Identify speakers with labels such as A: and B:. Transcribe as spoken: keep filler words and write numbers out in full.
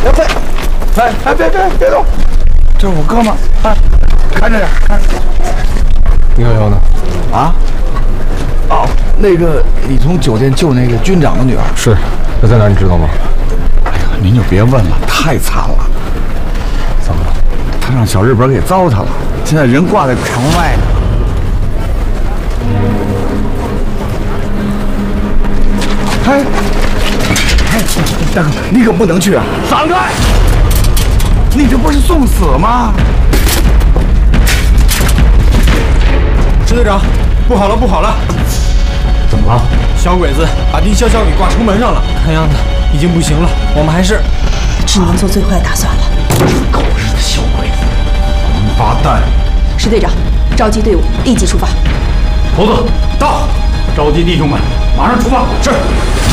A: 杨飞，哎哎，别别别动，这是我哥们，哎，看着点，看着。
B: 你小呢？
A: 啊？哦，那个你从酒店救那个军长的女儿
B: 是，她在哪你知道吗？
A: 哎呀，您就别问了，太惨了。
B: 怎么了？
A: 他让小日本给糟蹋了，现在人挂在城外呢。哎，哎，大哥，你可不能去啊！闪开！你这不是送死吗？
C: 支队长，不好了，不好了！
B: 怎么了？
C: 小鬼子把丁潇潇给挂城门上了，看样子已经不行了。我们还是
D: 只能做最坏打算了。
A: 狗日的小鬼子，王八蛋！
D: 石队长，召集队伍，立即出发。
A: 猴子到，召集弟兄们，马上出发。是。